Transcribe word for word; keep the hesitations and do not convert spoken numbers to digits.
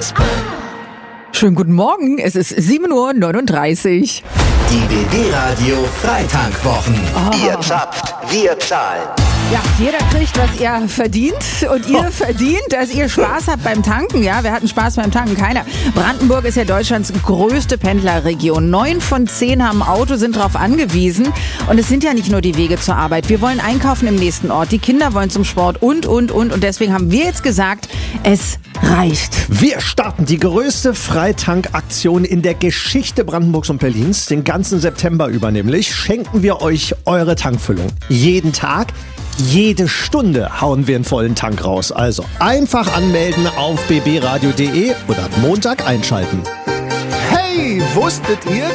Eisbären. Schönen guten Morgen, es ist sieben Uhr neununddreißig. Die B B-Radio Freitankwochen. Oh. Ihr zapft, wir zahlen. Ja, jeder kriegt, was er verdient. Und ihr oh. verdient, dass ihr Spaß habt beim Tanken. Ja, wir hatten Spaß beim Tanken, keiner. Brandenburg ist ja Deutschlands größte Pendlerregion. Neun von zehn haben ein Auto, sind darauf angewiesen. Und es sind ja nicht nur die Wege zur Arbeit. Wir wollen einkaufen im nächsten Ort. Die Kinder wollen zum Sport und, und, und. Und deswegen haben wir jetzt gesagt, es reicht. Wir starten die größte Freitankaktion in der Geschichte Brandenburgs und Berlins. Den ganzen September über nämlich schenken wir euch eure Tankfüllung. Jeden Tag, jede Stunde hauen wir einen vollen Tank raus. Also einfach anmelden auf b b radio punkt d e oder ab Montag einschalten. Hey, wusstet ihr,